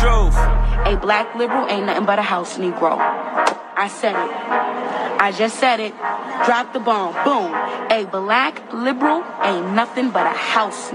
truth. A black liberal ain't nothing but a house Negro. I said it. I just said it. Drop the bomb. Boom. A black liberal ain't nothing but a house